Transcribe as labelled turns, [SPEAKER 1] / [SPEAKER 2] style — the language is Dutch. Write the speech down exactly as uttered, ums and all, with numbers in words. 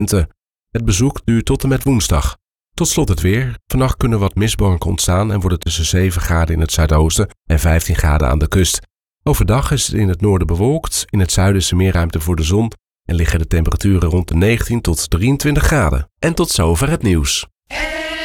[SPEAKER 1] Het bezoek duurt tot en met woensdag. Tot slot het weer. Vannacht kunnen wat mistbanken ontstaan en worden tussen zeven graden in het zuidoosten en vijftien graden aan de kust. Overdag is het in het noorden bewolkt, in het zuiden is er meer ruimte voor de zon en liggen de temperaturen rond de negentien tot drieëntwintig graden. En tot zover het nieuws.